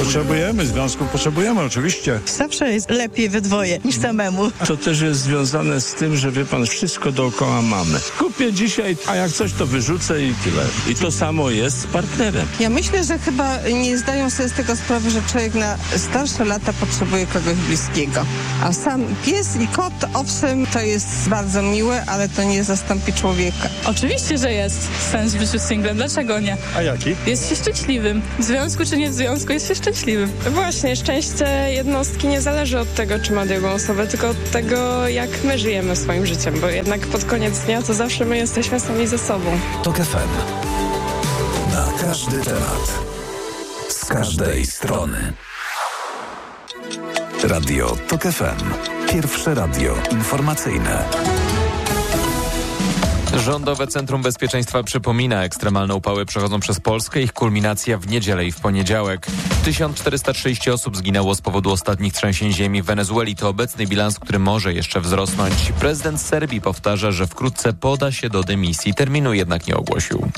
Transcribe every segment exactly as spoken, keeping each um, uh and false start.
Potrzebujemy, związku potrzebujemy oczywiście. Zawsze jest lepiej we dwoje niż samemu. To też jest związane z tym, że wie pan, wszystko dookoła mamy. Kupię dzisiaj, a jak coś to wyrzucę i tyle. I to samo jest z partnerem. Ja myślę, że chyba nie zdają sobie z tego sprawy, że człowiek na starsze lata potrzebuje kogoś bliskiego. A sam pies i kot, owszem, to jest bardzo miłe, ale to nie zastąpi człowieka. Oczywiście, że jest sens w życiu singlem. Dlaczego nie? A jaki? Jest się szczęśliwym. W związku czy nie w związku, jest się szczęśliwym. Właśnie, szczęście jednostki nie zależy od tego, czy ma drugą osobę, tylko od tego, jak my żyjemy swoim życiem, bo jednak pod koniec dnia to zawsze my jesteśmy sami ze sobą. TOK F M. Na każdy temat. Z każdej strony. Radio TOK F M. Pierwsze radio informacyjne. Rządowe Centrum Bezpieczeństwa przypomina, ekstremalne upały przechodzą przez Polskę, ich kulminacja w niedzielę i w poniedziałek. tysiąc czterysta trzydzieści osób zginęło z powodu ostatnich trzęsień ziemi w Wenezueli. To obecny bilans, który może jeszcze wzrosnąć. Prezydent Serbii powtarza, że wkrótce poda się do dymisji. Terminu jednak nie ogłosił.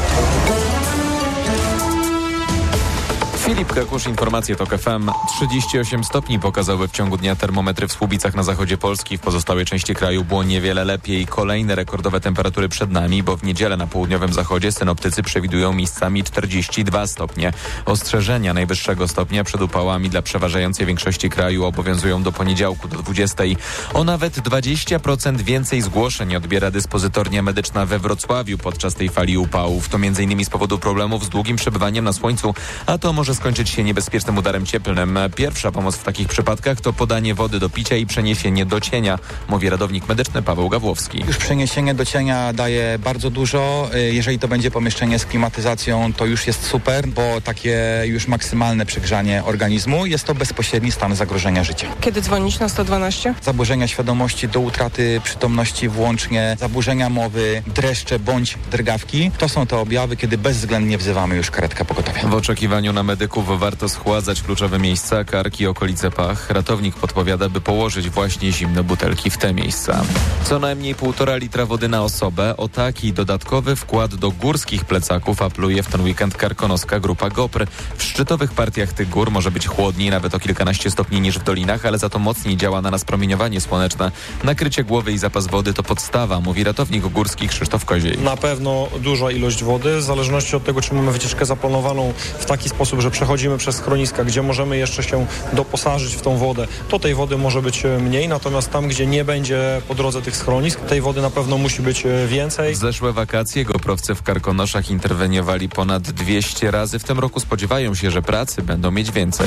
Filip Kakusz, informacje TOK F M. trzydzieści osiem stopni pokazały w ciągu dnia termometry w Słubicach na zachodzie Polski. W pozostałej części kraju było niewiele lepiej. Kolejne rekordowe temperatury przed nami, bo w niedzielę na południowym zachodzie synoptycy przewidują miejscami czterdzieści dwa stopnie. Ostrzeżenia najwyższego stopnia przed upałami dla przeważającej większości kraju obowiązują do poniedziałku do dwudziestej. O nawet dwadzieścia procent więcej zgłoszeń odbiera dyspozytornia medyczna we Wrocławiu podczas tej fali upałów. To między innymi z powodu problemów z długim przebywaniem na słońcu, a to może skończyć się niebezpiecznym udarem cieplnym. Pierwsza pomoc w takich przypadkach to podanie wody do picia i przeniesienie do cienia, mówi ratownik medyczny Paweł Gawłowski. Już przeniesienie do cienia daje bardzo dużo. Jeżeli to będzie pomieszczenie z klimatyzacją, to już jest super, bo takie już maksymalne przegrzanie organizmu jest to bezpośredni stan zagrożenia życia. Kiedy dzwonić na sto dwanaście? Zaburzenia świadomości do utraty przytomności włącznie, zaburzenia mowy, dreszcze bądź drgawki. To są te objawy, kiedy bezwzględnie wzywamy już karetkę pogotowia. W oczekiwaniu na medyków warto schładzać kluczowe miejsca, karki, okolice pach. Ratownik podpowiada, by położyć właśnie zimne butelki w te miejsca. Co najmniej półtora litra wody na osobę. O taki dodatkowy wkład do górskich plecaków apeluje w ten weekend karkonoska grupa GOPR. W szczytowych partiach tych gór może być chłodniej, nawet o kilkanaście stopni niż w dolinach, ale za to mocniej działa na nas promieniowanie słoneczne. Nakrycie głowy i zapas wody to podstawa, mówi ratownik górski Krzysztof Koziej. Na pewno duża ilość wody, w zależności od tego, czy mamy wycieczkę zaplanowaną w taki sposób, że przechodzimy przez schroniska, gdzie możemy jeszcze się doposażyć w tą wodę, to tej wody może być mniej, natomiast tam, gdzie nie będzie po drodze tych schronisk, tej wody na pewno musi być więcej. W zeszłe wakacje goprowcy w Karkonoszach interweniowali ponad dwieście razy. W tym roku spodziewają się, że pracy będą mieć więcej.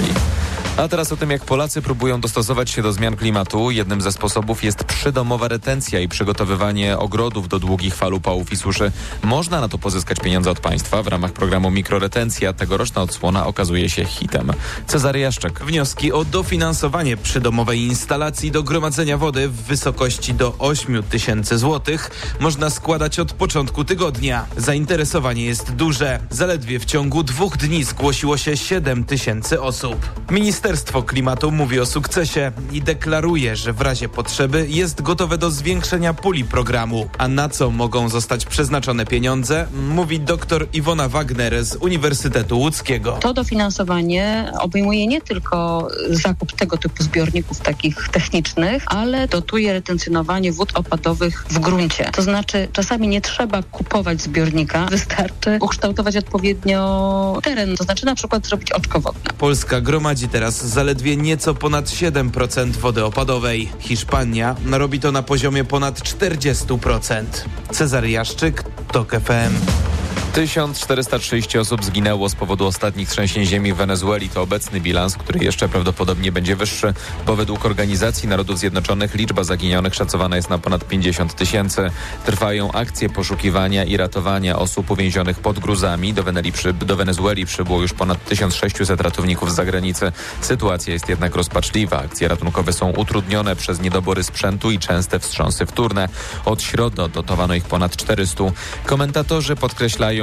A teraz o tym, jak Polacy próbują dostosować się do zmian klimatu. Jednym ze sposobów jest przydomowa retencja i przygotowywanie ogrodów do długich fal upałów i suszy. Można na to pozyskać pieniądze od państwa. W ramach programu Mikroretencja tegoroczna odsłona okazuje się hitem. Cezary Jaszczek. Wnioski o dofinansowanie przydomowej instalacji do gromadzenia wody w wysokości do ośmiu tysięcy złotych można składać od początku tygodnia. Zainteresowanie jest duże. Zaledwie w ciągu dwóch dni zgłosiło się siedem tysięcy osób. Ministerstwo Klimatu mówi o sukcesie i deklaruje, że w razie potrzeby jest gotowe do zwiększenia puli programu. A na co mogą zostać przeznaczone pieniądze, mówi dr Iwona Wagner z Uniwersytetu Łódzkiego. To dofinansowanie obejmuje nie tylko zakup tego typu zbiorników takich technicznych, ale dotuje retencjonowanie wód opadowych w gruncie. To znaczy czasami nie trzeba kupować zbiornika, wystarczy ukształtować odpowiednio teren, to znaczy na przykład zrobić oczko wodne. Polska gromadzi teraz zaledwie nieco ponad siedem procent wody opadowej. Hiszpania robi to na poziomie ponad czterdzieści procent. Cezary Jaszczyk, TOK F M. tysiąc czterysta trzydzieści osób zginęło z powodu ostatnich trzęsień ziemi w Wenezueli. To obecny bilans, który jeszcze prawdopodobnie będzie wyższy, bo według Organizacji Narodów Zjednoczonych liczba zaginionych szacowana jest na ponad pięćdziesiąt tysięcy. Trwają akcje poszukiwania i ratowania osób uwięzionych pod gruzami. Do, Weneli przy, do Wenezueli przybyło już ponad tysiąc sześćset ratowników z zagranicy. Sytuacja jest jednak rozpaczliwa. Akcje ratunkowe są utrudnione przez niedobory sprzętu i częste wstrząsy wtórne. Od środy odnotowano ich ponad czterysta. Komentatorzy podkreślają,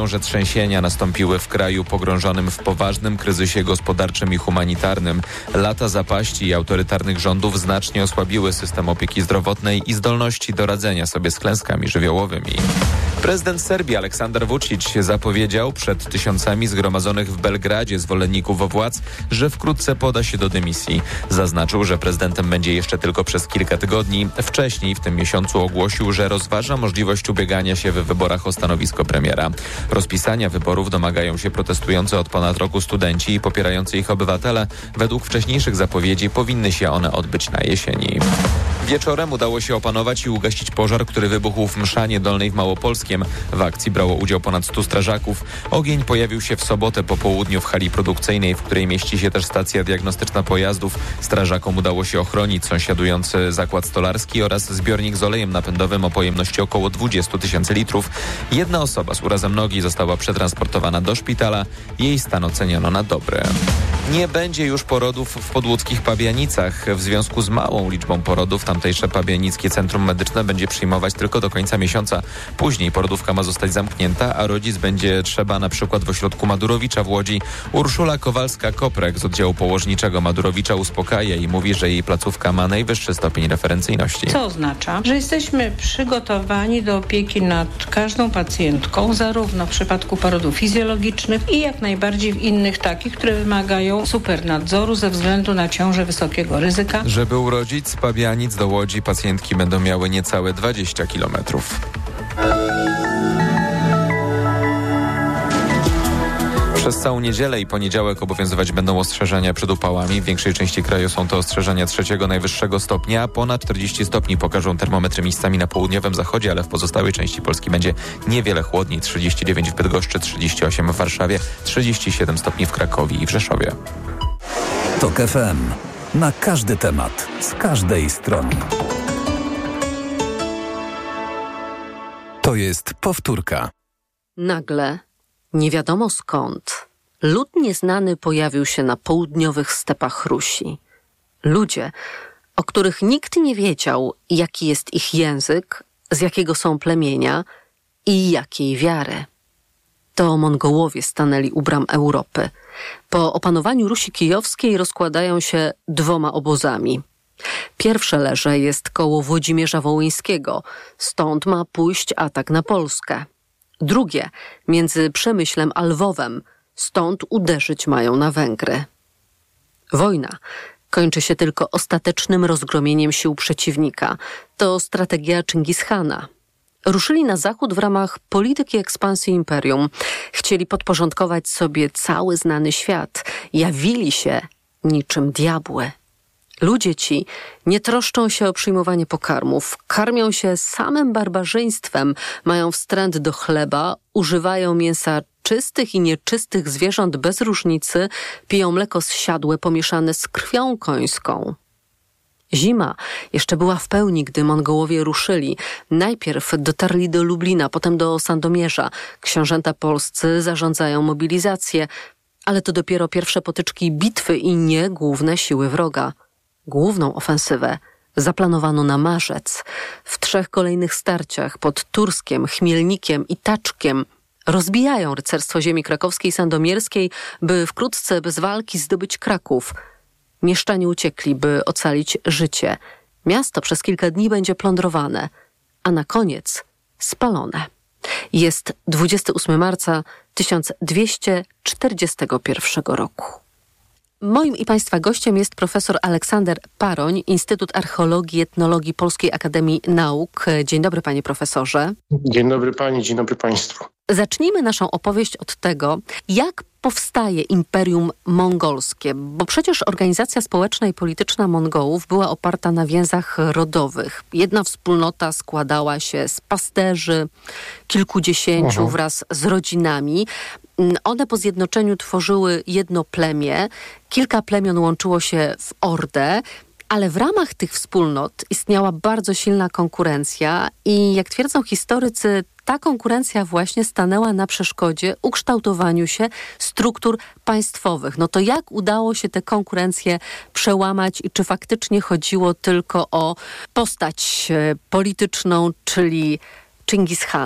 uważają, że trzęsienia nastąpiły w kraju pogrążonym w poważnym kryzysie gospodarczym i humanitarnym. Lata zapaści i autorytarnych rządów znacznie osłabiły system opieki zdrowotnej i zdolności do radzenia sobie z klęskami żywiołowymi. Prezydent Serbii Aleksander Vučić zapowiedział przed tysiącami zgromadzonych w Belgradzie zwolenników władz, że wkrótce poda się do dymisji. Zaznaczył, że prezydentem będzie jeszcze tylko przez kilka tygodni. Wcześniej w tym miesiącu ogłosił, że rozważa możliwość ubiegania się w wyborach o stanowisko premiera. Rozpisania wyborów domagają się protestujący od ponad roku studenci i popierający ich obywatele. Według wcześniejszych zapowiedzi powinny się one odbyć na jesieni. Wieczorem udało się opanować i ugasić pożar, który wybuchł w Mszanie Dolnej w Małopolskiem. W akcji brało udział ponad stu strażaków. Ogień pojawił się w sobotę po południu w hali produkcyjnej, w której mieści się też stacja diagnostyczna pojazdów. Strażakom udało się ochronić sąsiadujący zakład stolarski oraz zbiornik z olejem napędowym o pojemności około dwudziestu tysięcy litrów. Jedna osoba z urazem nogi została przetransportowana do szpitala. Jej stan oceniono na dobry. Nie będzie już porodów w podłódzkich Pabianicach. W związku z małą liczbą porodów tamtejsze Pabianickie Centrum Medyczne będzie przyjmować tylko do końca miesiąca. Później porodówka ma zostać zamknięta, a rodzic będzie trzeba na przykład w ośrodku Madurowicza w Łodzi. Urszula Kowalska-Koprek z oddziału położniczego Madurowicza uspokaja i mówi, że jej placówka ma najwyższy stopień referencyjności. Co oznacza, że jesteśmy przygotowani do opieki nad każdą pacjentką, zarówno w przypadku porodów fizjologicznych i jak najbardziej w innych takich, które wymagają supernadzoru ze względu na ciążę wysokiego ryzyka. Żeby urodzić z Pabianic do Łodzi, pacjentki będą miały niecałe dwadzieścia kilometrów. Przez całą niedzielę i poniedziałek obowiązywać będą ostrzeżenia przed upałami. W większej części kraju są to ostrzeżenia trzeciego najwyższego stopnia. Ponad czterdzieści stopni pokażą termometry miejscami na południowym zachodzie, ale w pozostałej części Polski będzie niewiele chłodniej. trzydzieści dziewięć w Bydgoszczy, trzydzieści osiem w Warszawie, trzydzieści siedem stopni w Krakowie i w Rzeszowie. TOK F M. Na każdy temat, z każdej strony. To jest powtórka. Nagle, nie wiadomo skąd, lud nieznany pojawił się na południowych stepach Rusi. Ludzie, o których nikt nie wiedział, jaki jest ich język, z jakiego są plemienia i jakiej wiary. To Mongołowie stanęli u bram Europy. Po opanowaniu Rusi Kijowskiej rozkładają się dwoma obozami. Pierwsze leże jest koło Włodzimierza Wołyńskiego, stąd ma pójść atak na Polskę. Drugie między Przemyślem a Lwowem, stąd uderzyć mają na Węgry. Wojna kończy się tylko ostatecznym rozgromieniem sił przeciwnika. To strategia Czingis-Hana. Ruszyli na zachód w ramach polityki ekspansji imperium. Chcieli podporządkować sobie cały znany świat. Jawili się niczym diabły. Ludzie ci nie troszczą się o przyjmowanie pokarmów, karmią się samym barbarzyństwem, mają wstręt do chleba, używają mięsa czystych i nieczystych zwierząt bez różnicy, piją mleko zsiadłe pomieszane z krwią końską. Zima jeszcze była w pełni, gdy Mongołowie ruszyli. Najpierw dotarli do Lublina, potem do Sandomierza. Książęta polscy zarządzają mobilizację, ale to dopiero pierwsze potyczki bitwy i nie główne siły wroga. Główną ofensywę zaplanowano na marzec. W trzech kolejnych starciach pod Turskiem, Chmielnikiem i Taczkiem rozbijają rycerstwo ziemi krakowskiej i sandomierskiej, by wkrótce bez walki zdobyć Kraków. Mieszczanie uciekli, by ocalić życie. Miasto przez kilka dni będzie plądrowane, a na koniec spalone. Jest dwudziestego ósmego marca tysiąc dwieście czterdziestego pierwszego roku. Moim i Państwa gościem jest profesor Aleksander Paroń, Instytut Archeologii i Etnologii Polskiej Akademii Nauk. Dzień dobry, panie profesorze. Dzień dobry pani, dzień dobry państwu. Zacznijmy naszą opowieść od tego, jak powstaje Imperium Mongolskie, bo przecież organizacja społeczna i polityczna Mongołów była oparta na więzach rodowych. Jedna wspólnota składała się z pasterzy, kilkudziesięciu Aha. wraz z rodzinami. One po zjednoczeniu tworzyły jedno plemię, kilka plemion łączyło się w ordę, ale w ramach tych wspólnot istniała bardzo silna konkurencja i jak twierdzą historycy, ta konkurencja właśnie stanęła na przeszkodzie ukształtowaniu się struktur państwowych. No to jak udało się tę konkurencję przełamać i czy faktycznie chodziło tylko o postać polityczną, czyli Czingis-Hana?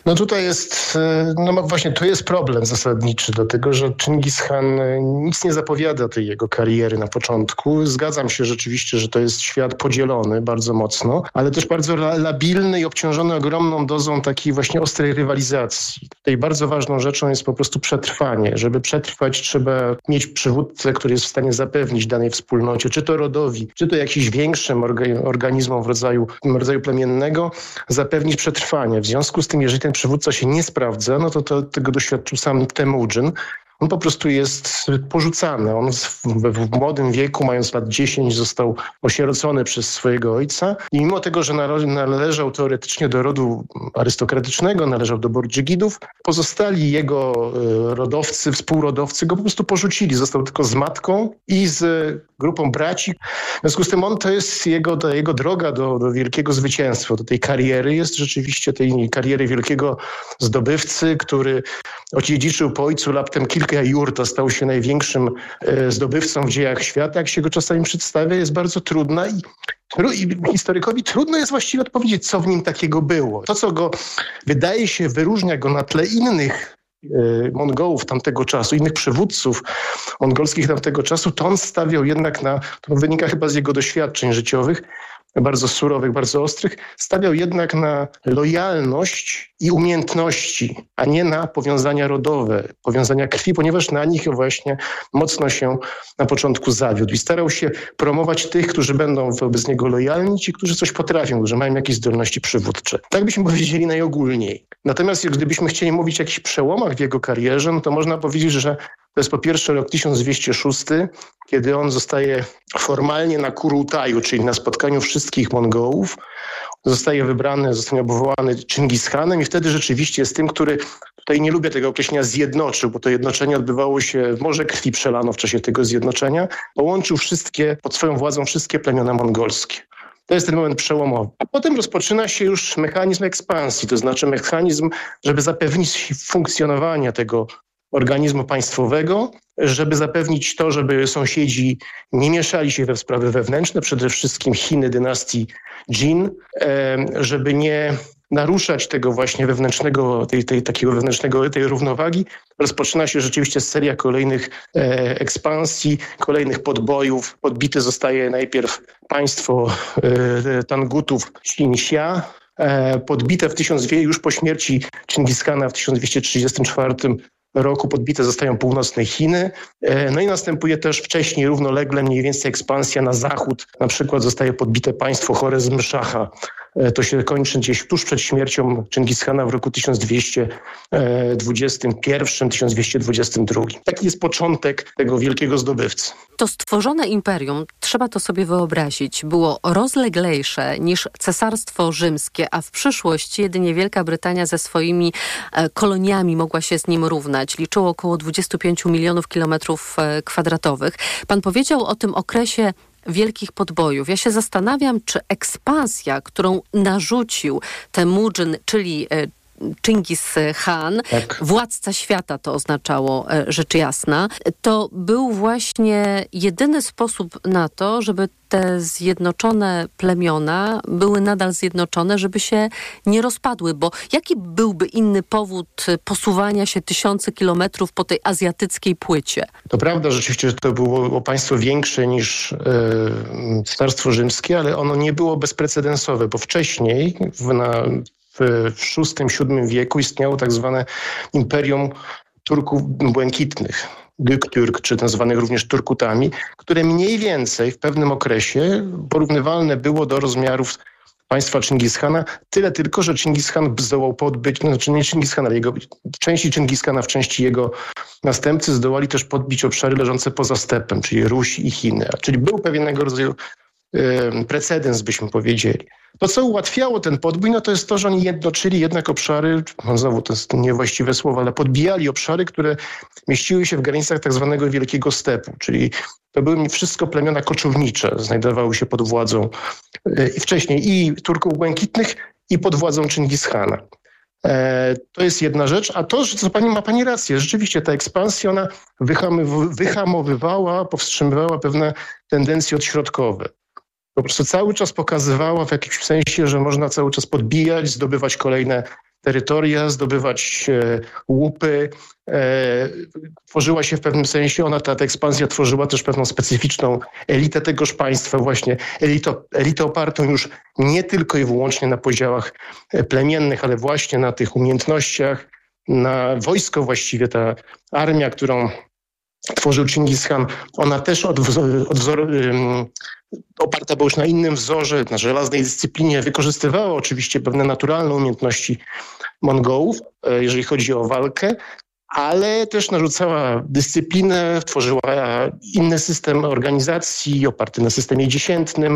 No tutaj jest, no właśnie to jest problem zasadniczy, dlatego że Chingis Khan nic nie zapowiada tej jego kariery na początku. Zgadzam się rzeczywiście, że to jest świat podzielony bardzo mocno, ale też bardzo labilny i obciążony ogromną dozą takiej właśnie ostrej rywalizacji. Tutaj bardzo ważną rzeczą jest po prostu przetrwanie. Żeby przetrwać, trzeba mieć przywódcę, który jest w stanie zapewnić danej wspólnocie, czy to rodowi, czy to jakimś większym organizmom w rodzaju, w rodzaju plemiennego, zapewnić przetrwanie. W związku z tym, jeżeli ten przywódca się nie sprawdza, no to, to tego doświadczył sam Temujin. On po prostu jest porzucany. On w, w młodym wieku, mając lat dziesięć, został osierocony przez swojego ojca. I mimo tego, że należał teoretycznie do rodu arystokratycznego, należał do Bordżigidów, pozostali jego rodowcy, współrodowcy go po prostu porzucili. Został tylko z matką i z grupą braci. W związku z tym on to jest jego, to jego droga do, do wielkiego zwycięstwa, do tej kariery jest rzeczywiście tej kariery wielkiego zdobywcy, który odziedziczył po ojcu raptem kilka jurta, stał się największym e, zdobywcą w dziejach świata. Jak się go czasami przedstawia, jest bardzo trudna i, i historykowi trudno jest właściwie odpowiedzieć, co w nim takiego było. To, co go wydaje się wyróżnia go na tle innych Mongołów tamtego czasu, innych przywódców mongolskich tamtego czasu, to on stawiał jednak na, to wynika chyba z jego doświadczeń życiowych, bardzo surowych, bardzo ostrych, stawiał jednak na lojalność i umiejętności, a nie na powiązania rodowe, powiązania krwi, ponieważ na nich właśnie mocno się na początku zawiódł i starał się promować tych, którzy będą wobec niego lojalni, ci, którzy coś potrafią, którzy mają jakieś zdolności przywódcze. Tak byśmy powiedzieli najogólniej. Natomiast gdybyśmy chcieli mówić o jakichś przełomach w jego karierze, no to można powiedzieć, że to jest po pierwsze rok tysiąc dwieście szósty, kiedy on zostaje formalnie na Kurultaju, czyli na spotkaniu wszystkich Mongołów. Zostaje wybrany, zostanie obwołany Chingis Khanem i wtedy rzeczywiście jest tym, który, tutaj nie lubię tego określenia, zjednoczył, bo to jednoczenie odbywało się, może krwi przelano w czasie tego zjednoczenia, połączył wszystkie, pod swoją władzą wszystkie plemiona mongolskie. To jest ten moment przełomowy. A potem rozpoczyna się już mechanizm ekspansji, to znaczy mechanizm, żeby zapewnić funkcjonowanie tego organizmu państwowego, żeby zapewnić to, żeby sąsiedzi nie mieszali się we sprawy wewnętrzne, przede wszystkim Chiny dynastii Jin, żeby nie naruszać tego właśnie wewnętrznego, tej, tej takiego wewnętrznego, tej równowagi. Rozpoczyna się rzeczywiście seria kolejnych e, ekspansji, kolejnych podbojów. Podbite zostaje najpierw państwo e, Tangutów Xinxia, e, podbite w tysiąc dwieście, już po śmierci Chingis Khana w tysiąc dwieście trzydziestym czwartym roku podbite zostają północne Chiny. No i następuje też wcześniej równolegle mniej więcej ekspansja na zachód. Na przykład zostaje podbite państwo Chorezm-Szacha. To się kończy gdzieś tuż przed śmiercią Chingis Khana w roku tysiąc dwieście dwudziestym pierwszym, tysiąc dwieście dwudziestym drugim. Taki jest początek tego wielkiego zdobywcy. To stworzone imperium, trzeba to sobie wyobrazić, było rozleglejsze niż Cesarstwo Rzymskie, a w przyszłości jedynie Wielka Brytania ze swoimi koloniami mogła się z nim równać. Liczyło około dwadzieścia pięć milionów kilometrów kwadratowych. Pan powiedział o tym okresie wielkich podbojów. Ja się zastanawiam, czy ekspansja, którą narzucił Temujin, czyli Chingis Khan, tak. Władca świata to oznaczało, rzecz jasna, to był właśnie jedyny sposób na to, żeby te zjednoczone plemiona były nadal zjednoczone, żeby się nie rozpadły, bo jaki byłby inny powód posuwania się tysiące kilometrów po tej azjatyckiej płycie? To prawda rzeczywiście, że to było państwo większe niż yy, Cesarstwo Rzymskie, ale ono nie było bezprecedensowe, bo wcześniej w, na w szóstym siódmym wieku istniało tak zwane Imperium Turków Błękitnych, Göktürk, czy zwanych również Turkutami, które mniej więcej w pewnym okresie porównywalne było do rozmiarów państwa Chingis Khana, tyle tylko, że Chingis Khan zdołał podbyć, no, znaczy nie Chingis Khan, ale jego, w części Chingis Khana, w części jego następcy zdołali też podbić obszary leżące poza stepem, czyli Ruś i Chiny. Czyli był pewnego rodzaju yy, precedens, byśmy powiedzieli. To, co ułatwiało ten podbój, no to jest to, że oni jednoczyli jednak obszary, no znowu to jest niewłaściwe słowo, ale podbijali obszary, które mieściły się w granicach tak zwanego Wielkiego Stepu, czyli to były wszystko plemiona koczownicze, znajdowały się pod władzą i wcześniej i Turków Błękitnych, i pod władzą Chingis Khana. E, to jest jedna rzecz, a to, że co pani ma pani rację, rzeczywiście ta ekspansja, ona wyhamowy, wyhamowywała, powstrzymywała pewne tendencje odśrodkowe. Po prostu cały czas pokazywała w jakimś sensie, że można cały czas podbijać, zdobywać kolejne terytoria, zdobywać e, łupy. E, tworzyła się w pewnym sensie, ona, ta, ta ekspansja tworzyła też pewną specyficzną elitę tegoż państwa, właśnie elitę, elitę opartą już nie tylko i wyłącznie na podziałach plemiennych, ale właśnie na tych umiejętnościach, na wojsko właściwie, ta armia, którą tworzył Chingis Khan, ona też od, od wzoru, um, oparta była już na innym wzorze, na żelaznej dyscyplinie, wykorzystywała oczywiście pewne naturalne umiejętności Mongołów, jeżeli chodzi o walkę, ale też narzucała dyscyplinę, tworzyła inny system organizacji oparty na systemie dziesiętnym,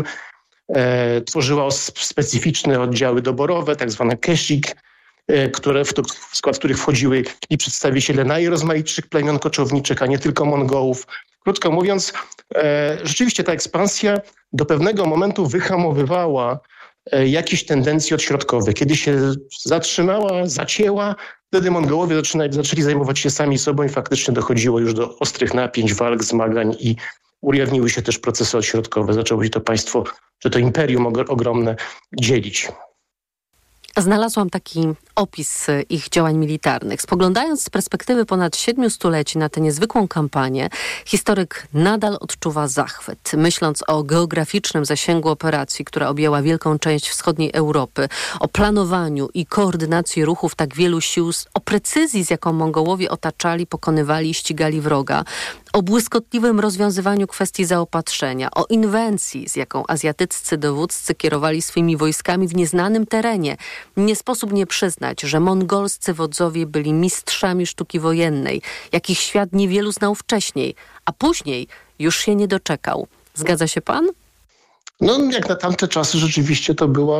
e, tworzyła specyficzne oddziały doborowe, tak zwane keshik, które, w, to, w skład których wchodziły i przedstawiciele najrozmaitszych plemion koczowniczych, a nie tylko Mongołów. Krótko mówiąc, e, rzeczywiście ta ekspansja do pewnego momentu wyhamowywała e, jakieś tendencje odśrodkowe. Kiedy się zatrzymała, zacięła, wtedy Mongołowie zaczynali, zaczęli zajmować się sami sobą i faktycznie dochodziło już do ostrych napięć, walk, zmagań i ujawniły się też procesy odśrodkowe. Zaczęło się to państwo, czy to imperium ogromne dzielić. Znalazłam taki opis ich działań militarnych. Spoglądając z perspektywy ponad siedmiu stuleci na tę niezwykłą kampanię, historyk nadal odczuwa zachwyt. Myśląc o geograficznym zasięgu operacji, która objęła wielką część wschodniej Europy, o planowaniu i koordynacji ruchów tak wielu sił, o precyzji, z jaką Mongołowie otaczali, pokonywali i ścigali wroga, o błyskotliwym rozwiązywaniu kwestii zaopatrzenia, o inwencji, z jaką azjatyccy dowódcy kierowali swymi wojskami w nieznanym terenie. Nie sposób nie przyznać, że mongolscy wodzowie byli mistrzami sztuki wojennej, jakich świat niewielu znał wcześniej, a później już się nie doczekał. Zgadza się pan? No, jak na tamte czasy rzeczywiście to była,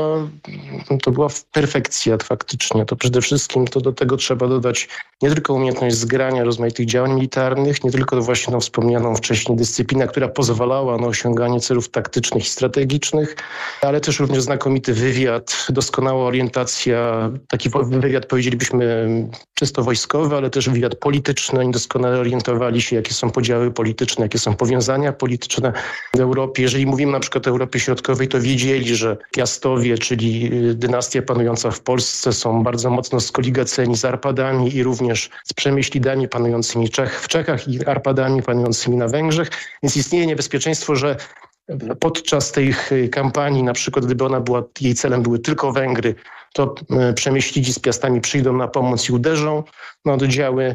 to była perfekcja faktycznie. To przede wszystkim to do tego trzeba dodać nie tylko umiejętność zgrania rozmaitych działań militarnych, nie tylko właśnie tą wspomnianą wcześniej dyscyplinę, która pozwalała na osiąganie celów taktycznych i strategicznych, ale też również znakomity wywiad, doskonała orientacja, taki wywiad powiedzielibyśmy czysto wojskowy, ale też wywiad polityczny. Oni doskonale orientowali się, jakie są podziały polityczne, jakie są powiązania polityczne w Europie. Jeżeli mówimy na przykład o Europie Środkowej, to wiedzieli, że Piastowie, czyli dynastia panująca w Polsce, są bardzo mocno skoligaceni z Arpadami i również z Przemyślidami panującymi Czech, w Czechach i Arpadami panującymi na Węgrzech. Więc istnieje niebezpieczeństwo, że podczas tej kampanii, na przykład gdyby ona była, jej celem były tylko Węgry, to Przemyślidzi z Piastami przyjdą na pomoc i uderzą na oddziały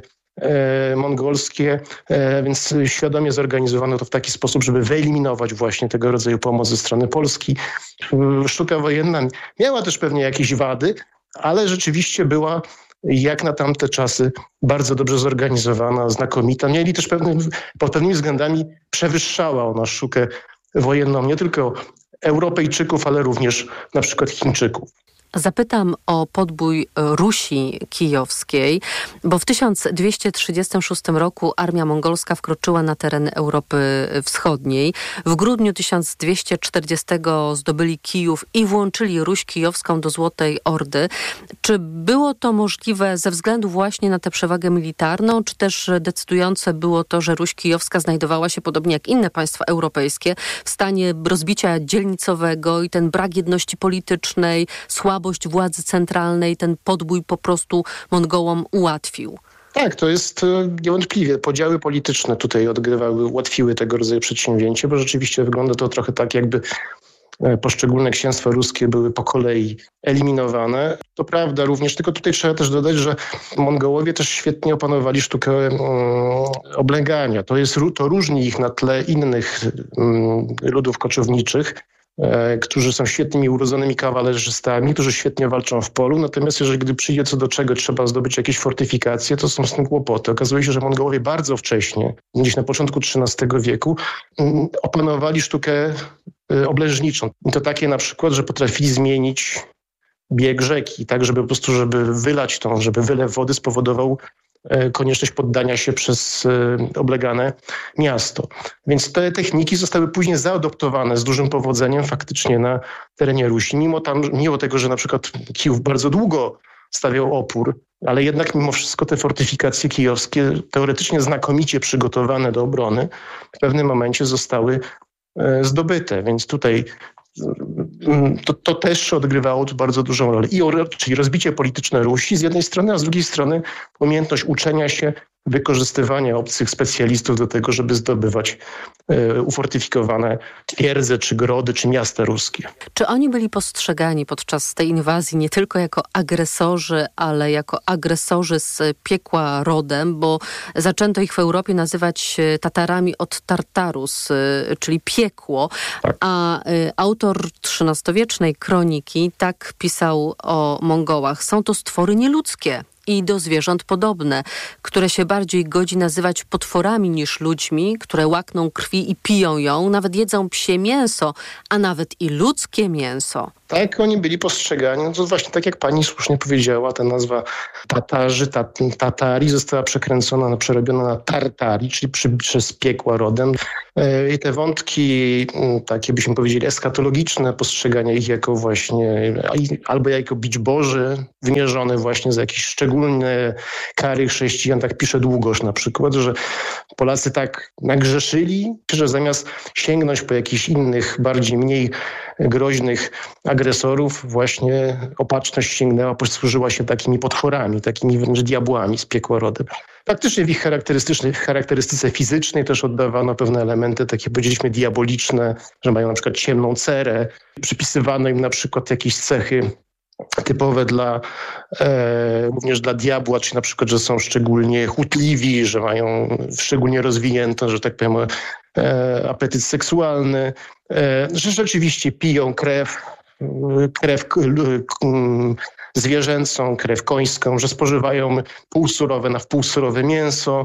E, mongolskie, e, więc świadomie zorganizowano to w taki sposób, żeby wyeliminować właśnie tego rodzaju pomoc ze strony Polski. Sztuka wojenna miała też pewnie jakieś wady, ale rzeczywiście była jak na tamte czasy bardzo dobrze zorganizowana, znakomita. Mieli też pewne, pod pewnymi względami przewyższała ona sztukę wojenną nie tylko Europejczyków, ale również na przykład Chińczyków. Zapytam o podbój Rusi Kijowskiej, bo w tysiąc dwieście trzydziestym szóstym roku armia mongolska wkroczyła na teren Europy Wschodniej. W grudniu tysiąc dwieście czterdziestego zdobyli Kijów i włączyli Ruś Kijowską do Złotej Ordy. Czy było to możliwe ze względu właśnie na tę przewagę militarną, czy też decydujące było to, że Ruś Kijowska znajdowała się, podobnie jak inne państwa europejskie, w stanie rozbicia dzielnicowego i ten brak jedności politycznej, słabość władzy centralnej, ten podbój po prostu Mongołom ułatwił? Tak, to jest niewątpliwie. Podziały polityczne tutaj odgrywały, ułatwiły tego rodzaju przedsięwzięcie, bo rzeczywiście wygląda to trochę tak, jakby poszczególne księstwa ruskie były po kolei eliminowane. To prawda również, tylko tutaj trzeba też dodać, że Mongołowie też świetnie opanowali sztukę um, oblegania. To, jest, to różni ich na tle innych um, ludów koczowniczych, którzy są świetnymi urodzonymi kawalerzystami, którzy świetnie walczą w polu. Natomiast jeżeli gdy przyjdzie co do czego, trzeba zdobyć jakieś fortyfikacje, to są z tym kłopoty. Okazuje się, że Mongołowie bardzo wcześnie, gdzieś na początku trzynastego wieku, opanowali sztukę obleżniczą. I to takie na przykład, że potrafili zmienić bieg rzeki, tak żeby po prostu, żeby wylać tą, żeby wylew wody spowodował konieczność poddania się przez oblegane miasto. Więc te techniki zostały później zaadoptowane z dużym powodzeniem faktycznie na terenie Rusi. Mimo, tam, mimo tego, że na przykład Kijów bardzo długo stawiał opór, ale jednak mimo wszystko te fortyfikacje kijowskie, teoretycznie znakomicie przygotowane do obrony, w pewnym momencie zostały zdobyte. Więc tutaj to, to też odgrywało tu bardzo dużą rolę. I, czyli rozbicie polityczne Rusi z jednej strony, a z drugiej strony umiejętność uczenia się, wykorzystywania obcych specjalistów do tego, żeby zdobywać e, ufortyfikowane twierdze, czy grody, czy miasta ruskie. Czy oni byli postrzegani podczas tej inwazji nie tylko jako agresorzy, ale jako agresorzy z piekła rodem, bo zaczęto ich w Europie nazywać Tatarami od Tartarus, czyli piekło, tak. A autor trzynastowiecznej kroniki tak pisał o Mongołach. Są to stwory nieludzkie i do zwierząt podobne, które się bardziej godzi nazywać potworami niż ludźmi, które łakną krwi i piją ją, nawet jedzą psie mięso, a nawet i ludzkie mięso. Tak, oni byli postrzegani. No to właśnie tak jak pani słusznie powiedziała, ta nazwa Tatarzy, tat, Tatari została przekręcona, przerobiona na Tartari, czyli przy, przez piekła rodem. I te wątki, takie byśmy powiedzieli, eskatologiczne, postrzegania ich jako właśnie, albo jako bić Boży, wymierzone właśnie za jakieś szczególne kary chrześcijan. Tak pisze Długosz na przykład, że Polacy tak nagrzeszyli, że zamiast sięgnąć po jakichś innych, bardziej mniej groźnych agresorów, właśnie opatrzność sięgnęła, posłużyła się takimi potworami, takimi wręcz diabłami z piekła rodem. Faktycznie w ich charakterystycznej, charakterystyce fizycznej też oddawano pewne elementy, takie powiedzieliśmy diaboliczne, że mają na przykład ciemną cerę, przypisywano im na przykład jakieś cechy typowe dla, e, również dla diabła, czyli na przykład, że są szczególnie chutliwi, że mają szczególnie rozwinięty, że tak powiem, e, apetyt seksualny, e, że rzeczywiście piją krew, krew k, k, zwierzęcą, krew końską, że spożywają półsurowe na wpółsurowe mięso.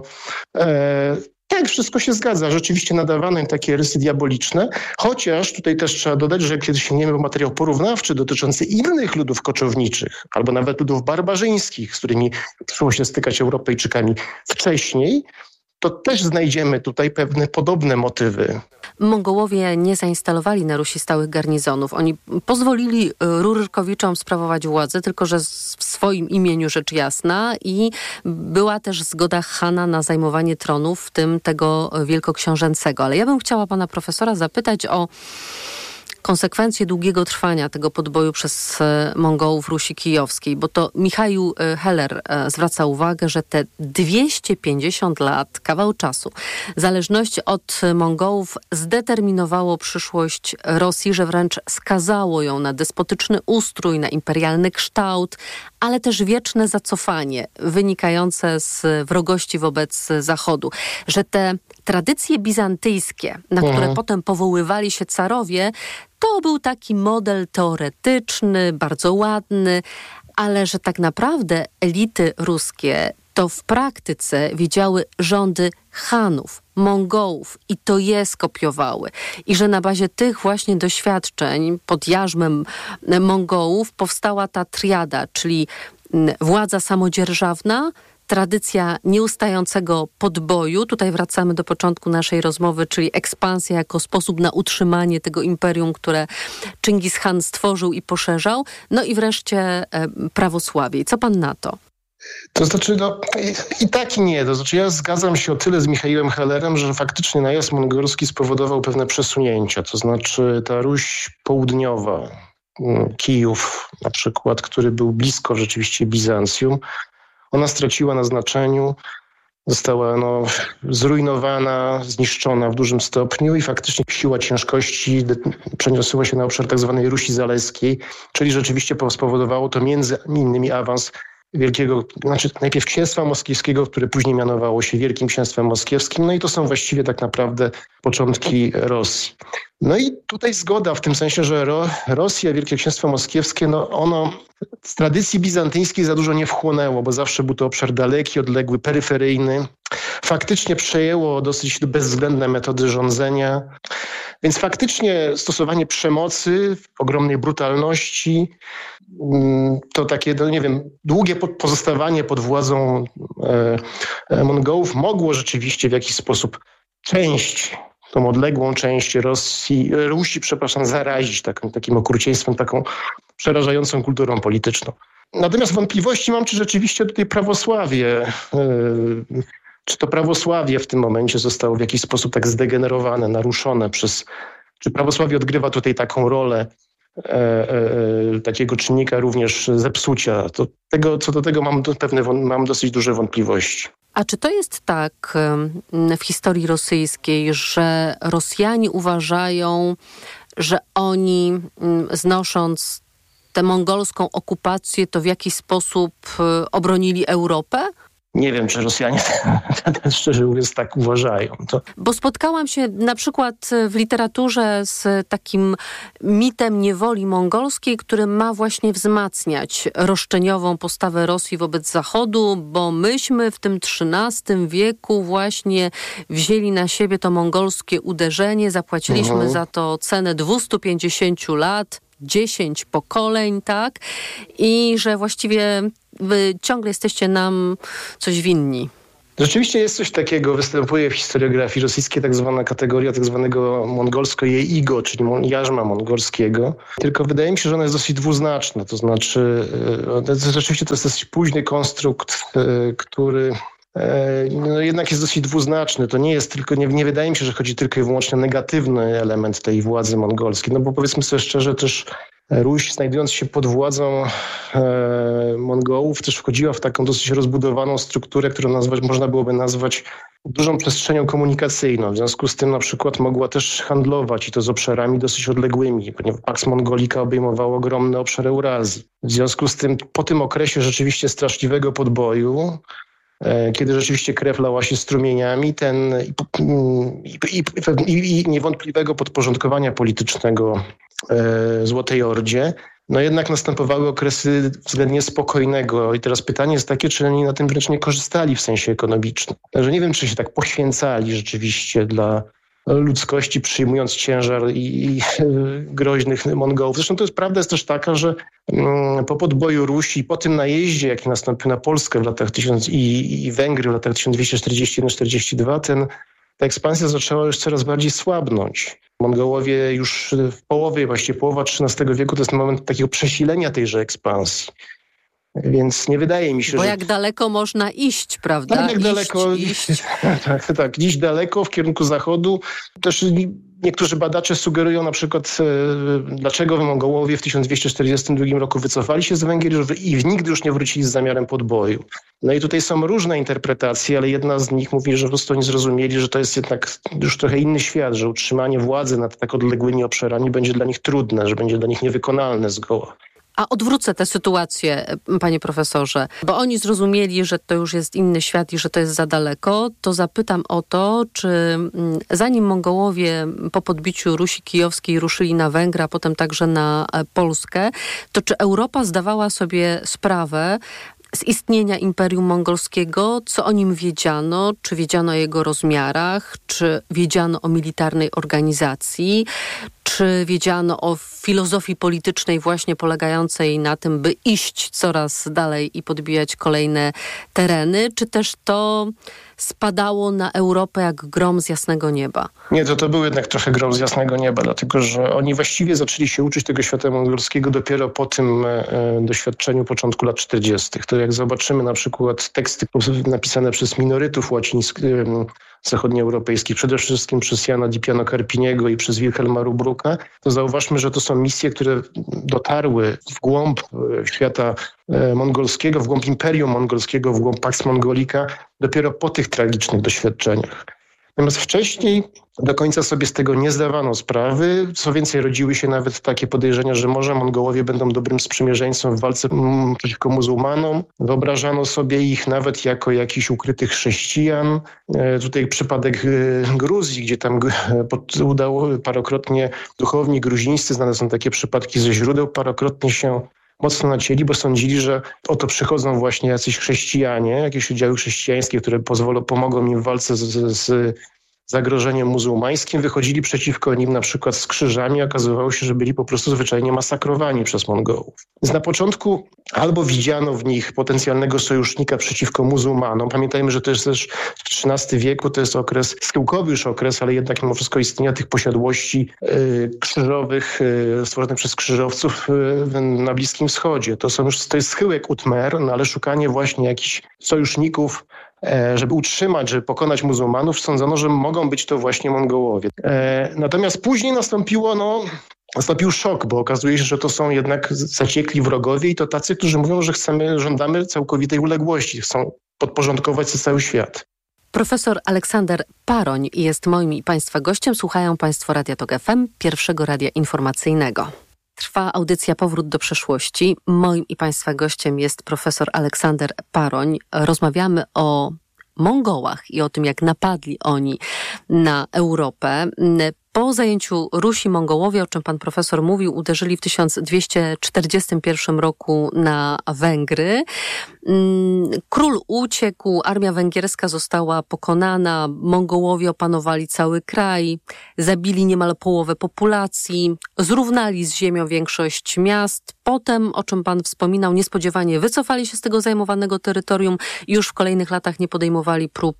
E, Tak, wszystko się zgadza. Rzeczywiście nadawano im takie rysy diaboliczne, chociaż tutaj też trzeba dodać, że kiedy sięgniemy po materiał porównawczy dotyczący innych ludów koczowniczych, albo nawet ludów barbarzyńskich, z którymi przyszło się stykać Europejczykami wcześniej, to też znajdziemy tutaj pewne podobne motywy. Mongołowie nie zainstalowali na Rusi stałych garnizonów. Oni pozwolili Rurikowiczom sprawować władzę, tylko że w swoim imieniu rzecz jasna, i była też zgoda Hana na zajmowanie tronu, w tym tego wielkoksiążęcego. Ale ja bym chciała pana profesora zapytać o konsekwencje długiego trwania tego podboju przez Mongołów Rusi Kijowskiej, bo to Michał Heller zwraca uwagę, że te dwieście pięćdziesiąt lat, kawał czasu, zależności od Mongołów zdeterminowało przyszłość Rosji, że wręcz skazało ją na despotyczny ustrój, na imperialny kształt, ale też wieczne zacofanie wynikające z wrogości wobec Zachodu, że te tradycje bizantyjskie, na które mhm. potem powoływali się carowie, to był taki model teoretyczny, bardzo ładny, ale że tak naprawdę elity ruskie to w praktyce widziały rządy Hanów, Mongołów i to je skopiowały. I że na bazie tych właśnie doświadczeń pod jarzmem Mongołów powstała ta triada, czyli władza samodzierżawna, tradycja nieustającego podboju, tutaj wracamy do początku naszej rozmowy, czyli ekspansja jako sposób na utrzymanie tego imperium, które Czingis Khan stworzył i poszerzał, no i wreszcie e, prawosławie. Co pan na to? To znaczy, no i, i tak i nie. To znaczy, ja zgadzam się o tyle z Michałem Hellerem, że faktycznie najazd mongolski spowodował pewne przesunięcia. To znaczy ta Ruś południowa, Kijów na przykład, który był blisko rzeczywiście Bizancjum, ona straciła na znaczeniu, została no, zrujnowana, zniszczona w dużym stopniu i faktycznie siła ciężkości przeniosła się na obszar tak zwanej Rusi Zaleskiej, czyli rzeczywiście spowodowało to między innymi awans wielkiego, znaczy najpierw księstwa moskiewskiego, które później mianowało się Wielkim Księstwem Moskiewskim, no i to są właściwie tak naprawdę początki Rosji. No i tutaj zgoda w tym sensie, że Ro- Rosja, Wielkie Księstwo Moskiewskie, no ono z tradycji bizantyjskiej za dużo nie wchłonęło, bo zawsze był to obszar daleki, odległy, peryferyjny. Faktycznie przejęło dosyć bezwzględne metody rządzenia, więc faktycznie stosowanie przemocy, ogromnej brutalności, to takie, no nie wiem, długie pozostawanie pod władzą e, Mongołów mogło rzeczywiście w jakiś sposób część, tą odległą część Rosji, Rusi, przepraszam, zarazić takim, takim okrucieństwem, taką przerażającą kulturą polityczną. Natomiast wątpliwości mam, czy rzeczywiście tutaj prawosławie, e, czy to prawosławie w tym momencie zostało w jakiś sposób tak zdegenerowane, naruszone przez, czy prawosławie odgrywa tutaj taką rolę e, e, takiego czynnika również zepsucia. To tego, co do tego mam do, pewne, mam dosyć duże wątpliwości. A czy to jest tak w historii rosyjskiej, że Rosjanie uważają, że oni znosząc tę mongolską okupację, to w jakiś sposób obronili Europę? Nie wiem, czy Rosjanie szczerze mówiąc tak uważają. To... Bo spotkałam się na przykład w literaturze z takim mitem niewoli mongolskiej, który ma właśnie wzmacniać roszczeniową postawę Rosji wobec Zachodu, bo myśmy w tym trzynastym wieku właśnie wzięli na siebie to mongolskie uderzenie, zapłaciliśmy mhm. za to cenę dwieście pięćdziesiąt lat, dziesięć pokoleń, tak? I że właściwie wy ciągle jesteście nam coś winni. Rzeczywiście jest coś takiego, występuje w historiografii rosyjskiej tak zwana kategoria tak zwanego mongolsko-jeigo, czyli jarzma mongolskiego. Tylko wydaje mi się, że ona jest dosyć dwuznaczna. To znaczy, to jest, rzeczywiście to jest dosyć późny konstrukt, który no, jednak jest dosyć dwuznaczny. To nie jest tylko, nie, nie wydaje mi się, że chodzi tylko i wyłącznie o negatywny element tej władzy mongolskiej. No bo powiedzmy sobie szczerze, też Ruś, znajdując się pod władzą e, Mongołów, też wchodziła w taką dosyć rozbudowaną strukturę, którą nazwać, można byłoby nazwać dużą przestrzenią komunikacyjną. W związku z tym na przykład mogła też handlować i to z obszarami dosyć odległymi, ponieważ Pax Mongolika obejmował ogromny obszar Eurazji. W związku z tym po tym okresie rzeczywiście straszliwego podboju, kiedy rzeczywiście krew lała się strumieniami, ten i, i, i, i niewątpliwego podporządkowania politycznego e, Złotej Ordzie, no jednak następowały okresy względnie spokojnego. I teraz pytanie jest takie, czy oni na tym wręcz nie korzystali w sensie ekonomicznym. Także nie wiem, czy się tak poświęcali rzeczywiście dla ludzkości, przyjmując ciężar i, i groźnych Mongołów. Zresztą to jest prawda jest też taka, że mm, po podboju Rusi, po tym najeździe, jaki nastąpił na Polskę w latach tysiąc i, i Węgry w latach tysiąc dwieście czterdziesty jeden czterdziesty dwa, ten, ta ekspansja zaczęła już coraz bardziej słabnąć. Mongołowie już w połowie, właściwie połowa trzynastego wieku to jest moment takiego przesilenia tejże ekspansji. Więc nie wydaje mi się, Bo że... jak daleko można iść, prawda? Tak, jak iść, daleko, iść. tak, tak, iść daleko w kierunku zachodu. Też niektórzy badacze sugerują na przykład, e, dlaczego Mongołowie w tysiąc dwieście czterdziestym drugim roku wycofali się z Węgier i nigdy już nie wrócili z zamiarem podboju. No i tutaj są różne interpretacje, ale jedna z nich mówi, że po prostu oni zrozumieli, że to jest jednak już trochę inny świat, że utrzymanie władzy nad tak odległymi obszarami będzie dla nich trudne, że będzie dla nich niewykonalne zgoła. A odwrócę tę sytuację, panie profesorze, bo oni zrozumieli, że to już jest inny świat i że to jest za daleko, to zapytam o to, czy zanim Mongołowie po podbiciu Rusi Kijowskiej ruszyli na Węgry, a potem także na Polskę, to czy Europa zdawała sobie sprawę z istnienia Imperium Mongolskiego, co o nim wiedziano, czy wiedziano o jego rozmiarach, czy wiedziano o militarnej organizacji, czy wiedziano o filozofii politycznej właśnie polegającej na tym, by iść coraz dalej i podbijać kolejne tereny, czy też to spadało na Europę jak grom z jasnego nieba? Nie, to to był jednak trochę grom z jasnego nieba, dlatego że oni właściwie zaczęli się uczyć tego świata mongolskiego dopiero po tym e, doświadczeniu początku lat czterdziestych. To jak zobaczymy na przykład teksty napisane przez minorytów łacińskich, e, zachodnioeuropejskich, przede wszystkim przez Jana Di Piano Carpiniego i przez Wilhelma Rubruka, to zauważmy, że to są misje, które dotarły w głąb świata mongolskiego, w głąb Imperium Mongolskiego, w głąb Pax Mongolika dopiero po tych tragicznych doświadczeniach. Natomiast wcześniej do końca sobie z tego nie zdawano sprawy. Co więcej, rodziły się nawet takie podejrzenia, że może Mongołowie będą dobrym sprzymierzeńcem w walce mm, przeciwko muzułmanom. Wyobrażano sobie ich nawet jako jakichś ukrytych chrześcijan. E, tutaj przypadek e, Gruzji, gdzie tam e, pod, udało parokrotnie duchowni gruzińscy, znane są takie przypadki ze źródeł, parokrotnie się mocno nacięli, bo sądzili, że oto przychodzą właśnie jacyś chrześcijanie, jakieś oddziały chrześcijańskie, które pozwolą, pomogą im w walce z, z, z zagrożeniem muzułmańskim. Wychodzili przeciwko nim na przykład z krzyżami. Okazywało się, że byli po prostu zwyczajnie masakrowani przez Mongołów. Więc na początku albo widziano w nich potencjalnego sojusznika przeciwko muzułmanom. Pamiętajmy, że to jest też w trzynastym wieku, to jest okres, schyłkowy już okres, ale jednak mimo wszystko istnienia tych posiadłości yy, krzyżowych yy, stworzonych przez krzyżowców yy, na Bliskim Wschodzie. To, są już, to jest schyłek Utmer, no ale szukanie właśnie jakichś sojuszników, żeby utrzymać, żeby pokonać muzułmanów, sądzono, że mogą być to właśnie Mongołowie. E, natomiast później nastąpiło no, nastąpił szok, bo okazuje się, że to są jednak zaciekli wrogowie i to tacy, którzy mówią, że chcemy, żądamy całkowitej uległości, chcą podporządkować sobie cały świat. Profesor Aleksander Paroń jest moim i Państwa gościem. Słuchają Państwo Radia Tok F M, pierwszego radia informacyjnego. Trwa audycja Powrót do przeszłości. Moim i Państwa gościem jest profesor Aleksander Paroń. Rozmawiamy o Mongołach i o tym, jak napadli oni na Europę. Po zajęciu Rusi Mongołowie, o czym pan profesor mówił, uderzyli w tysiąc dwieście czterdziestym pierwszym roku na Węgry. Król uciekł, armia węgierska została pokonana, Mongołowie opanowali cały kraj, zabili niemal połowę populacji, zrównali z ziemią większość miast. Potem, o czym pan wspominał, niespodziewanie wycofali się z tego zajmowanego terytorium i już w kolejnych latach nie podejmowali prób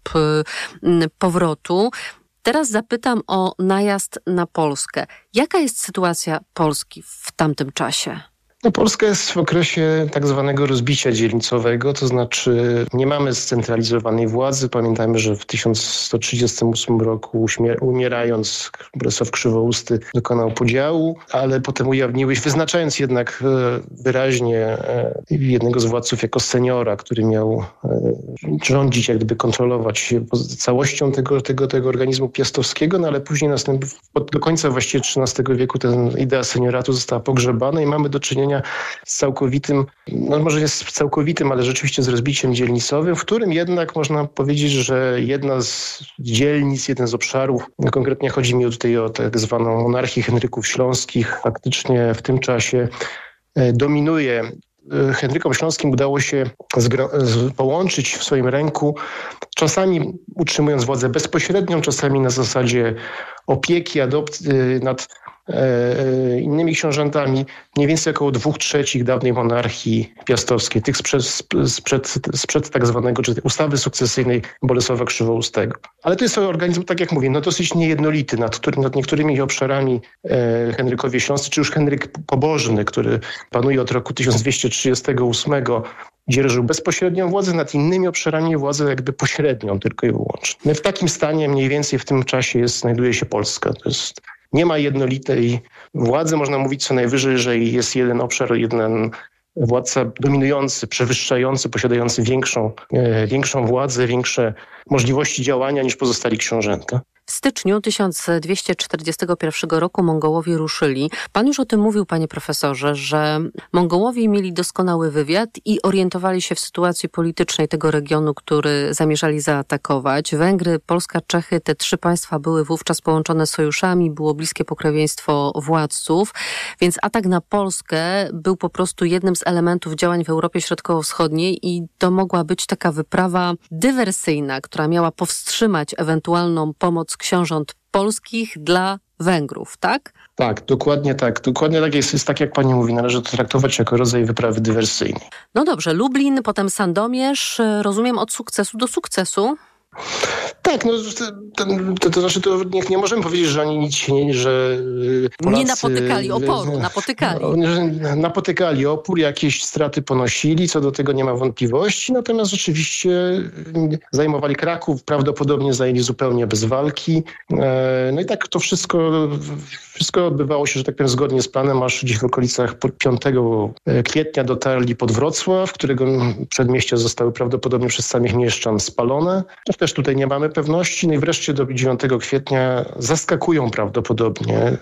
powrotu. Teraz zapytam o najazd na Polskę. Jaka jest sytuacja Polski w tamtym czasie? No, Polska jest w okresie tak zwanego rozbicia dzielnicowego, to znaczy nie mamy scentralizowanej władzy. Pamiętajmy, że w tysiąc sto trzydziestym ósmym roku umierając Bolesław Krzywousty dokonał podziału, ale potem ujawniły się, wyznaczając jednak wyraźnie jednego z władców jako seniora, który miał rządzić, jak gdyby kontrolować całością tego, tego, tego organizmu piastowskiego, no ale później następnie, do końca właściwie trzynastego wieku ta idea senioratu została pogrzebana i mamy do czynienia z całkowitym, no może nie z całkowitym, ale rzeczywiście z rozbiciem dzielnicowym, w którym jednak można powiedzieć, że jedna z dzielnic, jeden z obszarów, no konkretnie chodzi mi tutaj o tak zwaną monarchię Henryków Śląskich, faktycznie w tym czasie dominuje. Henrykom Śląskim udało się zgro- połączyć w swoim ręku, czasami utrzymując władzę bezpośrednią, czasami na zasadzie opieki, adopcji nad e, innymi książętami, mniej więcej około dwóch trzecich dawnej monarchii piastowskiej, tych sprzed, sprzed, sprzed tak zwanego, czy ustawy sukcesyjnej Bolesława Krzywoustego. Ale to jest organizm, tak jak mówię, no dosyć niejednolity, nad, który, nad niektórymi obszarami e, Henrykowie Śląscy, czy już Henryk Pobożny, który panuje od roku tysiąc dwieście trzydziestego ósmego, dzierżył bezpośrednią władzę, nad innymi obszarami władzę jakby pośrednią tylko i wyłącznie. No w takim stanie mniej więcej w tym czasie jest, znajduje się Polska. To jest, nie ma jednolitej władzy, można mówić co najwyżej, że jest jeden obszar, jeden władca dominujący, przewyższający, posiadający większą, e, większą władzę, większe możliwości działania niż pozostali książęta. W styczniu tysiąc dwieście czterdziestego pierwszego roku Mongołowie ruszyli. Pan już o tym mówił, panie profesorze, że Mongołowie mieli doskonały wywiad i orientowali się w sytuacji politycznej tego regionu, który zamierzali zaatakować. Węgry, Polska, Czechy, te trzy państwa były wówczas połączone sojuszami, było bliskie pokrewieństwo władców, więc atak na Polskę był po prostu jednym z elementów działań w Europie Środkowo-Wschodniej i to mogła być taka wyprawa dywersyjna, która miała powstrzymać ewentualną pomoc książąt polskich dla Węgrów, tak? Tak, dokładnie tak. Dokładnie tak jest, jest tak, jak pani mówi, należy to traktować jako rodzaj wyprawy dywersyjnej. No dobrze, Lublin, potem Sandomierz, rozumiem od sukcesu do sukcesu. Tak, no to, to, to znaczy to nie, nie możemy powiedzieć, że oni nic się nie, że Polacy, nie napotykali oporu, napotykali. Że napotykali opór, jakieś straty ponosili, co do tego nie ma wątpliwości, natomiast rzeczywiście zajmowali Kraków, prawdopodobnie zajęli zupełnie bez walki. No i tak to wszystko, wszystko odbywało się, że tak powiem, zgodnie z planem, aż gdzieś w okolicach piątego kwietnia dotarli pod Wrocław, którego przedmieścia zostały prawdopodobnie przez samych mieszczan spalone. Też tutaj nie mamy pewności. No i wreszcie do dziewiątego kwietnia zaskakują prawdopodobnie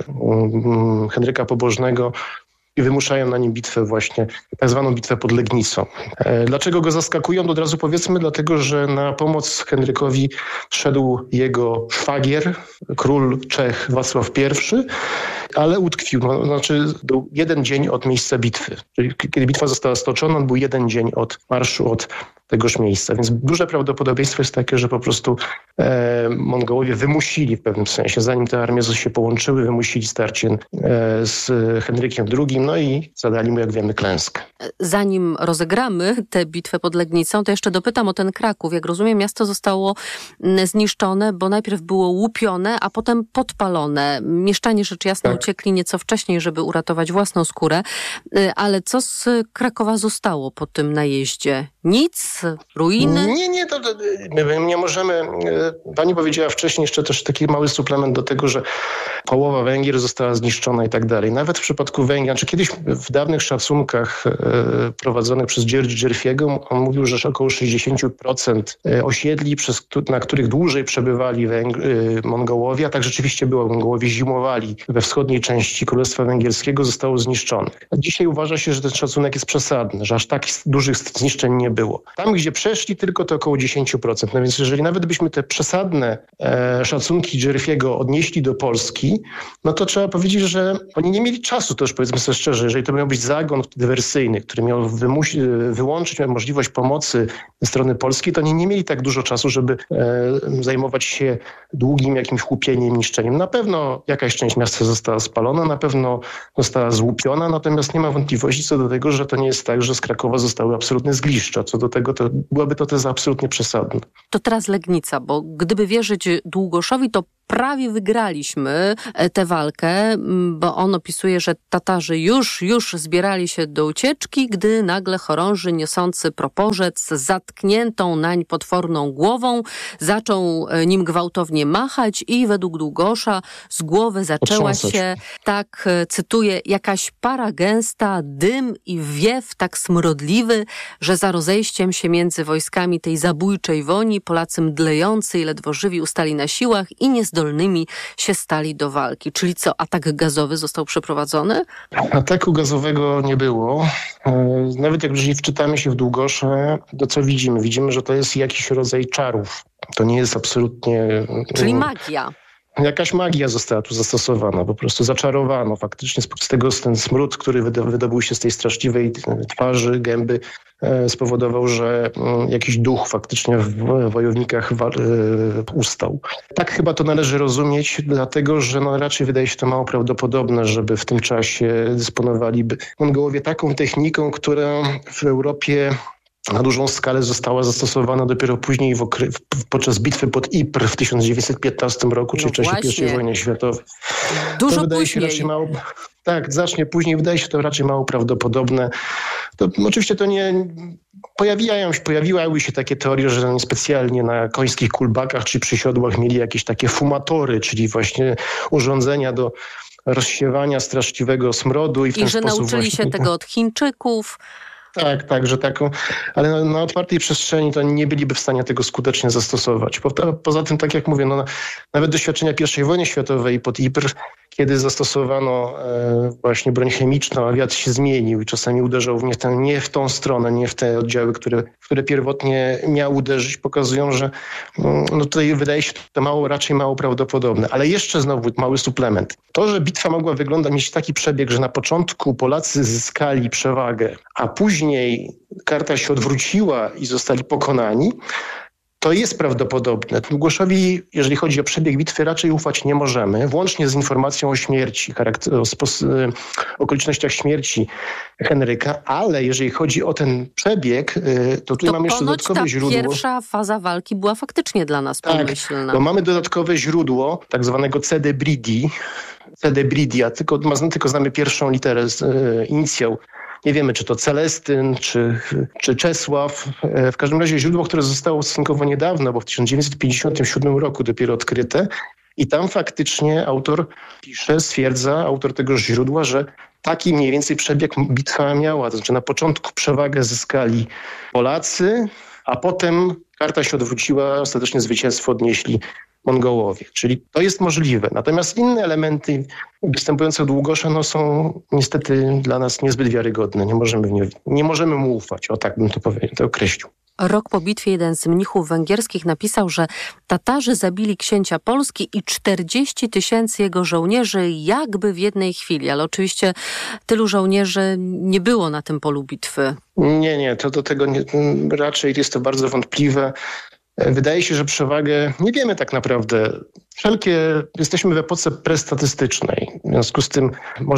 Henryka Pobożnego i wymuszają na nim bitwę właśnie, tak zwaną bitwę pod Legnicą. Dlaczego go zaskakują? To od razu powiedzmy, dlatego, że na pomoc Henrykowi szedł jego szwagier, król Czech Wacław I, ale utkwił. No, znaczy był jeden dzień od miejsca bitwy. Czyli kiedy bitwa została stoczona, był jeden dzień od marszu od tegoż miejsca. Więc duże prawdopodobieństwo jest takie, że po prostu e, Mongołowie wymusili w pewnym sensie, zanim te armie się połączyły, wymusili starcie e, z Henrykiem drugim, no i zadali mu, jak wiemy, klęskę. Zanim rozegramy tę bitwę pod Legnicą, to jeszcze dopytam o ten Kraków. Jak rozumiem, miasto zostało zniszczone, bo najpierw było łupione, zniszczone, a potem podpalone. Mieszczanie rzecz jasna tak. uciekli nieco wcześniej, żeby uratować własną skórę. Ale co z Krakowa zostało po tym najeździe? Nic? Ruiny? Nie, nie, to, to my nie możemy. Pani powiedziała wcześniej jeszcze też taki mały suplement do tego, że połowa Węgier została zniszczona i tak dalej. Nawet w przypadku Węgier, znaczy kiedyś w dawnych szacunkach e, prowadzonych przez Dzierdzi Dzierfiego, on mówił, że około sześćdziesiąt procent osiedli, przez, na których dłużej przebywali Węg- Mongołowie, a tak rzeczywiście było, Mongołowie zimowali we wschodniej części Królestwa Węgierskiego, zostało zniszczonych. A dzisiaj uważa się, że ten szacunek jest przesadny, że aż tak dużych zniszczeń nie było. Tam, gdzie przeszli, tylko to około dziesięć procent. No więc jeżeli nawet byśmy te przesadne e, szacunki Dzierfiego odnieśli do Polski, no to trzeba powiedzieć, że oni nie mieli czasu, to już powiedzmy sobie szczerze, jeżeli to miał być zagon dywersyjny, który miał wymusi, wyłączyć możliwość pomocy ze strony Polski, to oni nie mieli tak dużo czasu, żeby e, zajmować się długim jakimś łupieniem, niszczeniem. Na pewno jakaś część miasta została spalona, na pewno została złupiona, natomiast nie ma wątpliwości co do tego, że to nie jest tak, że z Krakowa zostały absolutne zgliszcza. Co do tego, to byłaby to teza absolutnie przesadna. To teraz Legnica, bo gdyby wierzyć Długoszowi, to prawie wygraliśmy tę walkę, bo on opisuje, że Tatarzy już, już zbierali się do ucieczki, gdy nagle chorąży niosący proporzec z zatkniętą nań potworną głową zaczął nim gwałtownie machać i według Długosza z głowy zaczęła Otrząsać. się, tak cytuję, jakaś para gęsta, dym i wiew tak smrodliwy, że za rozejściem się między wojskami tej zabójczej woni Polacy mdlejący i ledwo żywi ustali na siłach i nie zdolnymi się stali do walki. Czyli co, atak gazowy został przeprowadzony? Ataku gazowego nie było. Nawet jak jeżeli wczytamy się w Długosze, to co widzimy? Widzimy, że to jest jakiś rodzaj czarów. To nie jest absolutnie... Czyli magia. Jakaś magia została tu zastosowana, po prostu zaczarowano faktycznie z tego ten smród, który wydobył się z tej straszliwej twarzy, gęby, spowodował, że jakiś duch faktycznie w wojownikach ustał. Tak chyba to należy rozumieć, dlatego że no raczej wydaje się to mało prawdopodobne, żeby w tym czasie dysponowaliby Mongołowie taką techniką, która w Europie na dużą skalę została zastosowana dopiero później w okry- podczas bitwy pod Ypres w tysiąc dziewięćset piętnastym roku, czyli no w czasie właśnie. pierwszej wojny światowej. Dużo to wydaje później. się raczej mało, tak, znacznie później. Wydaje się to raczej mało prawdopodobne. To, oczywiście to nie... Pojawiają się, pojawiły się takie teorie, że oni specjalnie na końskich kulbakach czy przy siodłach mieli jakieś takie fumatory, czyli właśnie urządzenia do rozsiewania straszliwego smrodu. I, w I ten że sposób nauczyli właśnie... się tego od Chińczyków. Tak, tak, że taką, ale na, na otwartej przestrzeni to nie byliby w stanie tego skutecznie zastosować. Po, poza tym, tak jak mówię, no, nawet doświadczenia pierwszej wojny światowej pod Ypres, kiedy zastosowano e, właśnie broń chemiczną, a wiatr się zmienił i czasami uderzał w nie, w tę, nie w tą stronę, nie w te oddziały, które, które pierwotnie miał uderzyć, pokazują, że no, tutaj wydaje się to mało, raczej mało prawdopodobne. Ale jeszcze znowu mały suplement. To, że bitwa mogła wyglądać, mieć taki przebieg, że na początku Polacy zyskali przewagę, a później karta się odwróciła i zostali pokonani, to jest prawdopodobne. Długoszowi, jeżeli chodzi o przebieg bitwy, raczej ufać nie możemy, włącznie z informacją o śmierci, charakter- o spos- okolicznościach śmierci Henryka, ale jeżeli chodzi o ten przebieg, to tutaj to mamy jeszcze dodatkowe ta źródło. Pierwsza faza walki była faktycznie dla nas tak, pomyślna. Bo mamy dodatkowe źródło, tak zwanego C D Bridi, C D Bridia, tylko, tylko znamy pierwszą literę, inicjał. Nie wiemy, czy to Celestyn, czy, czy Czesław. W każdym razie źródło, które zostało stosunkowo niedawno, bo w tysiąc dziewięćset pięćdziesiątym siódmym roku dopiero odkryte. I tam faktycznie autor pisze, stwierdza, autor tego źródła, że taki mniej więcej przebieg bitwa miała. To znaczy na początku przewagę zyskali Polacy, a potem karta się odwróciła, ostatecznie zwycięstwo odnieśli Mongołowie. Czyli to jest możliwe. Natomiast inne elementy występujące u Długosza no, są niestety dla nas niezbyt wiarygodne. Nie możemy, w nie, nie możemy mu ufać. O tak bym to, powiedział, to określił. Rok po bitwie jeden z mnichów węgierskich napisał, że Tatarzy zabili księcia Polski i czterdzieści tysięcy jego żołnierzy jakby w jednej chwili. Ale oczywiście tylu żołnierzy nie było na tym polu bitwy. Nie, nie. To do tego nie, raczej jest to bardzo wątpliwe. Wydaje się, że przewagę nie wiemy tak naprawdę. Wszelkie, jesteśmy w epoce prestatystycznej. W związku z tym możemy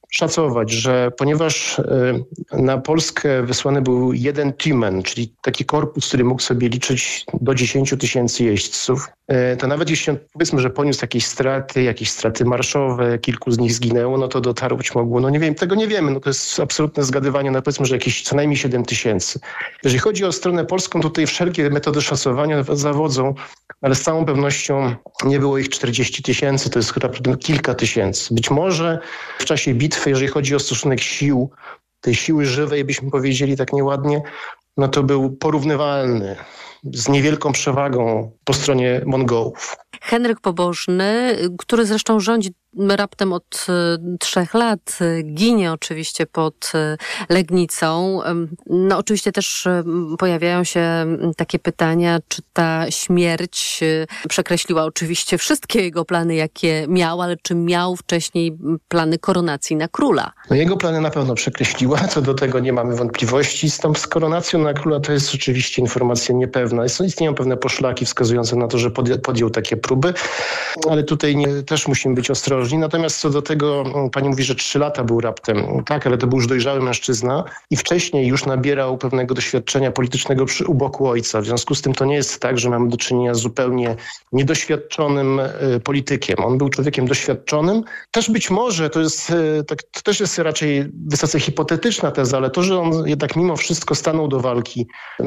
szacować, że ponieważ na Polskę wysłany był jeden Tymen, czyli taki korpus, który mógł sobie liczyć do dziesięciu tysięcy jeźdźców, to nawet jeśli on, powiedzmy, że poniósł jakieś straty, jakieś straty marszowe, kilku z nich zginęło, no to dotarć mogło, no nie wiem, tego nie wiemy, no to jest absolutne zgadywanie, no powiedzmy, że jakieś co najmniej siedem tysięcy. Jeżeli chodzi o stronę polską, tutaj wszelkie metody szacowania zawodzą, ale z całą pewnością nie było ich czterdzieści tysięcy, to jest chyba kilka tysięcy. Być może w czasie bitwy, jeżeli chodzi o stosunek sił, tej siły żywej, byśmy powiedzieli tak nieładnie, no to był porównywalny z niewielką przewagą po stronie Mongołów. Henryk Pobożny, który zresztą rządzi raptem od y, trzech lat, y, ginie oczywiście pod y, Legnicą. No oczywiście też y, pojawiają się y, takie pytania, czy ta śmierć y, przekreśliła oczywiście wszystkie jego plany, jakie miał, ale czy miał wcześniej plany koronacji na króla? No jego plany na pewno przekreśliła, co do tego nie mamy wątpliwości. Z tą z koronacją na króla to jest oczywiście informacja niepewna. Jest, istnieją pewne poszlaki wskazujące na to, że podjął, podjął takie próby, ale tutaj nie, też musimy być ostrożni. Natomiast co do tego, pani mówi, że trzy lata był raptem. Tak, ale to był już dojrzały mężczyzna i wcześniej już nabierał pewnego doświadczenia politycznego przy, u boku ojca. W związku z tym to nie jest tak, że mamy do czynienia z zupełnie niedoświadczonym y, politykiem. On był człowiekiem doświadczonym. Też być może, to jest y, tak, to też jest raczej wysoce hipotetyczna teza, ale to, że on jednak mimo wszystko stanął do walki